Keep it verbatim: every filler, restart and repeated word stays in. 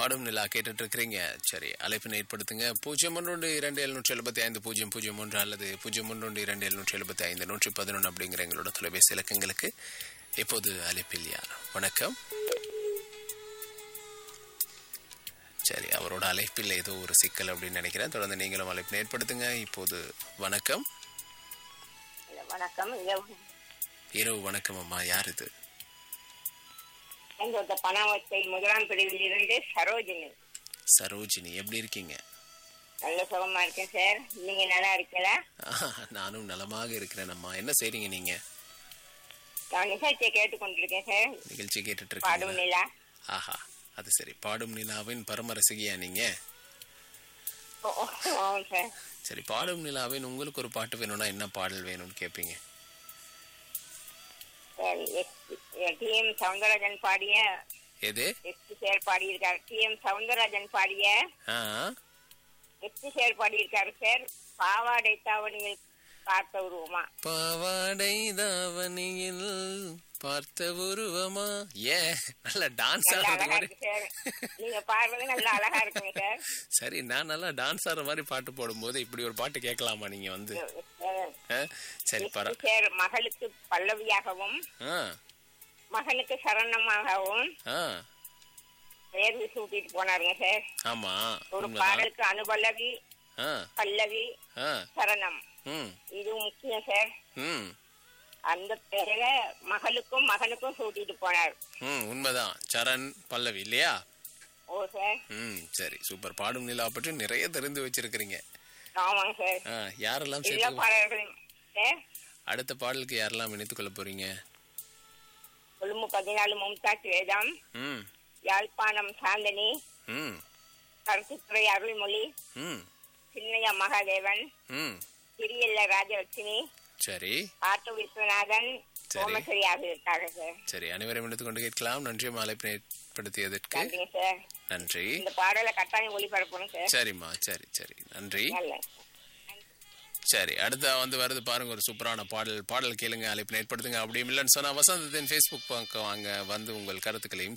பாடும் நிலா கேட்டுட்டு இருக்கிறீங்க. சரி, அழைப்பினை ஏற்படுத்துங்க. பூஜ்ஜியம் ஒன்று இரண்டு எழுநூற்றி எழுபத்தி ஐந்து பூஜ்ஜியம் பூஜ்ஜியம் ஒன்று அல்லது பூஜ்ஜியம் ஒன்று இரண்டு எழுநூற்றி எழுபத்தி ஐந்து நூற்றி பதினொன்று அப்படிங்கிற எங்களோட தொலைபேசி இலக்கங்களுக்கு. இப்போது அழைப்பில் யார்? வணக்கம். சரி, அவரோட அழைப்பில் ஏதோ ஒரு சிக்கல் அப்படின்னு நினைக்கிறேன். தொடர்ந்து நீங்களும் அழைப்பினை ஏற்படுத்துங்க. இப்போது வணக்கம். வணக்கம். இரவு வணக்கம் அம்மா. யார் இது? பணவத்தை முதலாம் பிரிவில் இருந்து சரோஜினி. சரோஜினி, எப்படி இருக்கீங்க? நல்ல சுகமா இருக்கேன் சார். நீங்க நல்லா இருக்கீங்களா? நானும் நலமாக இருக்கிறேன் அம்மா. என்ன செய்றீங்க நீங்க? நான் நிகழ்ச்சியை கேட்டுக்கொண்டிருக்கேன் சார். நிகழ்ச்சி கேட்டுட்டு பாடும் இருக்கீங்க? நிலா. ஆஹா, அது சரி. பாடும் நிலாவின் பரம ரசிகையா நீங்க? ஓ, ஓ, ஆமாம் சார். சரி, பாடும் நிலாவின் உங்களுக்கு ஒரு பாட்டு வேணும்னா என்ன பாடல் வேணும்னு கேட்பீங்க? டி எம் சவுந்தரராஜன் பாடிய எது? எஸ்பி சேர் பாடியிருக்காரு. டி எம் சவுந்தரராஜன் பாடிய ஆ, எஸ்பி சேர் பாடியிருக்காரு சார். பாவாடை தாவணியில் பார்த்த உருவமா. பாவாடை தாவணியில் பார்த்த உருவமா. ஏ, நல்ல டான்ஸ் நல்லா ஆடுற அழகா மாதிரி. இருக்கு சார். நீங்க பாடுறது நல்லா அழகா இருக்குங்க சார். சரி, நான் நல்லா டான்ஸ் ஆடுற மாதிரி பாட்டு போடும்போது இப்படி ஒரு பாட்டு கேட்கலாமா நீங்க வந்து? ஆ, சரி, பர எஸ்பி சேர் மகளுக்கு பல்லவியாகவும் ஆ மகனுக்கு சரணமாகவும் ஆ தேர்வு சூட்டிட்டு போனாருங்க சார். ஆமா, ஒரு உண்மைதான். பாடலுக்கு அனுபல்லவி, ஆ பல்லவி, ஆ சரணம், ம் இது முக்கியம் சார். ம் அந்த பேர மகளுக்கும் மகனுக்கும் சூட்டிட்டு போனார். ம் உண்மைதான். சரண் பல்லவி இல்லையா? ஓ சார். ம் சரி, சூப்பர். பாடும் நிலா பற்றி நிறைய தெரிந்து வச்சிருக்கிறீங்க. ஆமாங்க சார். ஆ, யாரெல்லாம் எல்லா சேர்த்து பாடல்களும் சார். அடுத்த பாடலுக்கு யாரெல்லாம் இணைத்துக் கொள்ள போறீங்க? கொழும்பு பதினாலு மும்தாஜ் வேதம், ம் யாழ்ப்பாணம் சாந்தனி, ம் கருத்துத்துறை அருள்மொழி, ம் சின்னையா மகாதேவன், ம் திரியல்ல ராஜலட்சுமி, சரி ஆட்டோ விஸ்வநாதன், சரி. சோமஸ்வரி ஆகியிருக்காங்க சார். சரி, அனைவரும் எடுத்துக் கொண்டு கேட்கலாம். நன்றி அழைப்பினை ஏற்படுத்தியதற்கு. நன்றிங்க சார். நன்றி. இந்த பாடலை கட்டாயம் ஒளிபரப்பணும் சார். சரிம்மா, சரி சரி, நன்றி. நல்ல சரி, அடுத்த வந்து வருது பாருங்க, ஒரு சூப்பரான பாடல். பாடல் கேளுங்க, அழைப்பினை ஏற்படுத்துங்க. அப்படியும் இல்லைன்னு சொன்னா வசந்தத்தின் ஃபேஸ்புக் பக்கம் வாங்க, வந்து உங்கள் கருத்துக்களையும்